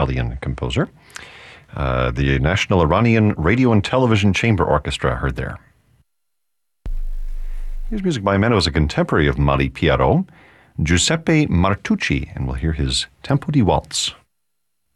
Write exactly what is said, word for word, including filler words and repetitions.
Italian composer. Uh, the National Iranian Radio and Television Chamber Orchestra heard there. Here's music by a man who was a contemporary of Malipiero, Giuseppe Martucci, and we'll hear his Tempo di Waltz.